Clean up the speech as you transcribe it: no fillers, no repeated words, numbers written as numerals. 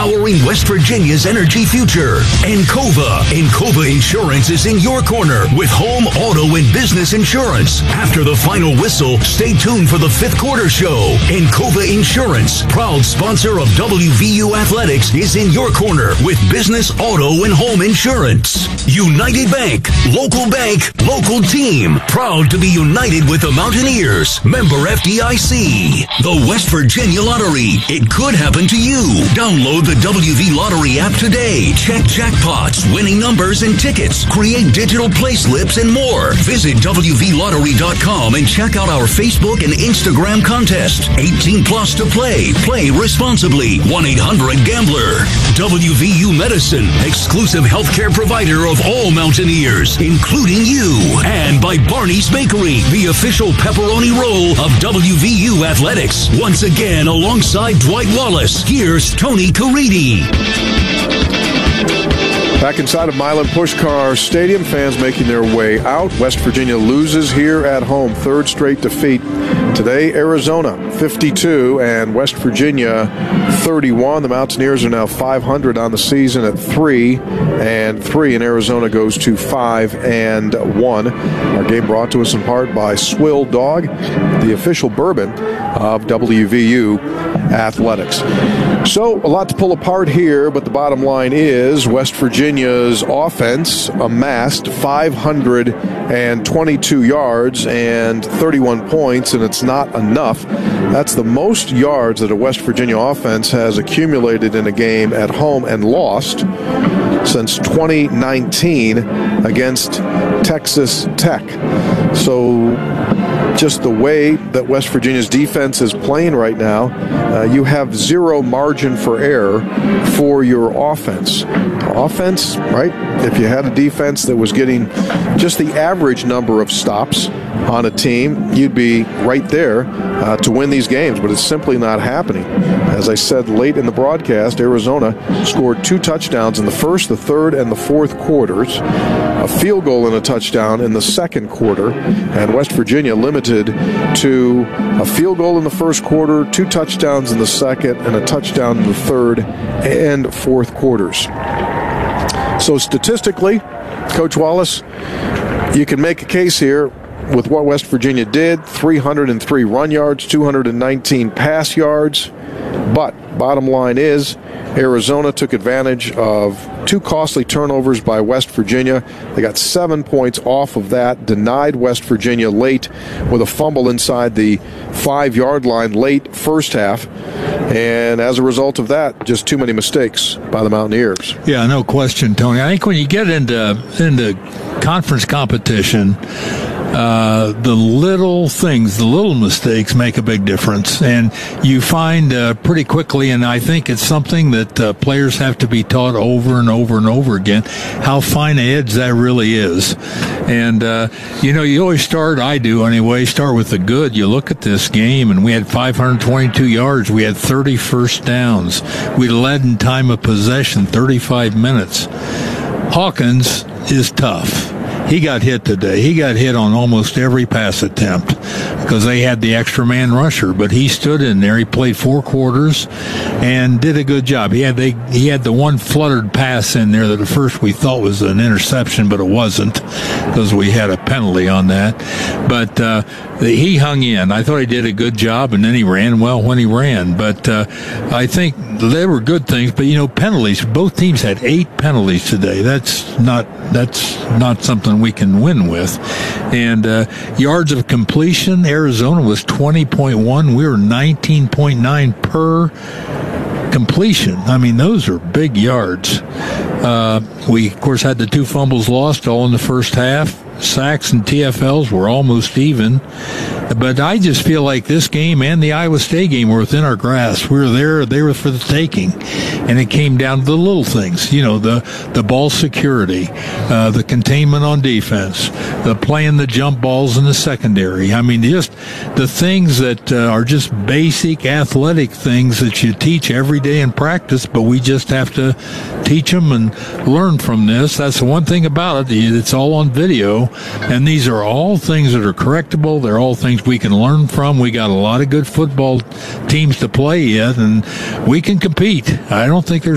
powering West Virginia's energy future. Encova Insurance is in your corner with home, auto, and business insurance. After the final whistle, stay tuned for the fifth quarter show. Encova Insurance, proud sponsor of WVU Athletics, is in your corner with business, auto, and home insurance. United Bank, local team, proud to be united with the Mountaineers. Member FDIC. The West Virginia Lottery. It could happen to you. Download the WV Lottery app today. Check jackpots, winning numbers, and tickets. Create digital play slips and more. Visit WVLottery.com and check out our Facebook and Instagram contest. 18 plus to play. Play responsibly. 1-800-GAMBLER. WVU Medicine, exclusive healthcare provider of all Mountaineers, including you. And by Barney's Bakery, the official pepperoni roll of WVU Athletics. Once again, alongside Dwight Wallace, here's Tony Caridi. Back inside of Milan Puskar Stadium, fans making their way out. West Virginia loses here at home, third straight defeat. Today, Arizona 52 and West Virginia 31. The Mountaineers are now 500 on the season at 3-3, and Arizona goes to 5-1. Our game brought to us in part by Swill Dog, the official bourbon of WVU Athletics. So, a lot to pull apart here, but the bottom line is West Virginia's offense amassed 522 yards and 31 points, and it's not enough. That's the most yards that a West Virginia offense has accumulated in a game at home and lost since 2019 against Texas Tech. So, just the way that West Virginia's defense is playing right now, you have zero margin for error for your offense. Offense, right? If you had a defense that was getting just the average number of stops on a team, you'd be right there to win these games, but it's simply not happening. As I said late in the broadcast, Arizona scored 2 touchdowns in the first, the third, and the fourth quarters, a field goal and a touchdown in the second quarter, and West Virginia limited to a field goal in the first quarter, 2 touchdowns in the second, and a touchdown in the third and fourth quarters. So statistically, Coach Wallace, you can make a case here with what West Virginia did, 303 run yards, 219 pass yards. But bottom line is Arizona took advantage of 2 costly turnovers by West Virginia. They got 7 points off of that, denied West Virginia late with a fumble inside the 5-yard line late first half. And as a result of that, just too many mistakes by the Mountaineers. Yeah, no question, Tony. I think when you get into conference competition, the little things, the little mistakes make a big difference. And you find pretty quickly, and I think it's something that players have to be taught over and over and over again, how fine an edge that really is. And, you always start with the good. You look at this game, and we had 522 yards. We had 30 first downs. We led in time of possession, 35 minutes. Hawkins is tough. He got hit today. He got hit on almost every pass attempt because they had the extra man rusher, but he stood in there. He played 4 quarters and did a good job. He had the one fluttered pass in there that at first we thought was an interception, but it wasn't because we had a penalty on that. But he hung in. I thought he did a good job, and then he ran well when he ran. But I think they were good things. But, penalties. Both teams had 8 penalties today. That's not something we can win with. And yards of completion, Arizona was 20.1. We were 19.9 per completion. I mean, those are big yards. We, of course, had the 2 fumbles lost all in the first half. Sacks and TFLs were almost even. But I just feel like this game and the Iowa State game were within our grasp. We were there. They were for the taking. And it came down to the little things, the ball security, the containment on defense, the playing the jump balls in the secondary. I mean, just the things that are just basic athletic things that you teach every day in practice, but we just have to teach them and learn from this. That's the one thing about it. It's all on video. And these are all things that are correctable. They're all things we can learn from. We got a lot of good football teams to play yet, and we can compete. I don't think there's